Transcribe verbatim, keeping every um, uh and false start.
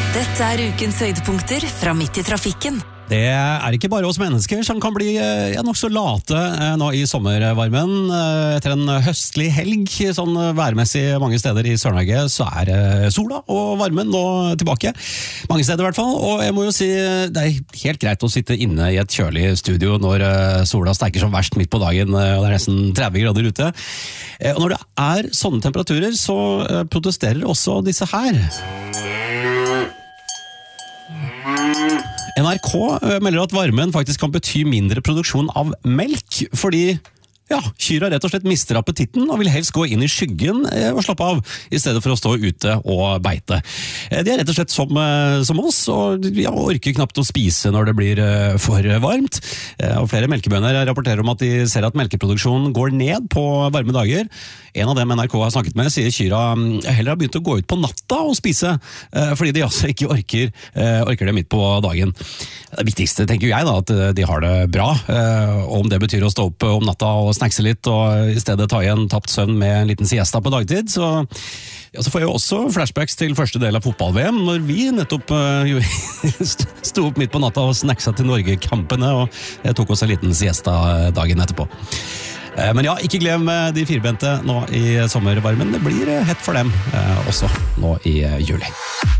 Dette er ukens høydepunkter fra Midt i trafikken. Det er ikke bare oss mennesker som kan bli ja, nok så late nå i sommervarmen. Etter en høstlig helg, sånn værmessig mange steder i Sør-Norge, så er sola og varmen nå tilbake. Mange steder i hvert fall, og jeg må jo si det er helt greit å sitte inne i et kjølig studio når sola steiker som verst midt på dagen, og det er nesten tretti grader ute. Og når det er sånne temperaturer, så protesterer også disse her. N R K melder at varmen faktisk kan bety mindre produksjon av melk, fordi ja, kyra rett og slett mister appetitten og vil helst gå inn i skyggen og slappe av, i stedet for å stå ute og beite. De er rett og slett som, som oss, og ja, orker knapt å spise når det blir for varmt. Og flere melkebønder rapporterer om at de ser at melkeproduksjonen går ned på varme dager. En av dem N R K har snakket med sier kyra heller har begynt å gå ut på natta og spise, fordi de altså ikke orker, orker det midt på dagen. Det viktigste tenker jeg da, at de har det bra, og om det betyr å stå opp om natta og snackse litt, og i stedet ta igjen tapt søvn med en liten siesta på dagtid, så, ja, så får jeg også flashbacks til første del av fotball-V M, når vi nettopp uh, sto opp midt på natta og snacksa til Norge-kampene, og jeg tok også en liten siesta dagen etterpå. Uh, men ja, ikke glem de firbente nå i sommervarmen, det blir hett for dem uh, også nå i uh, juli.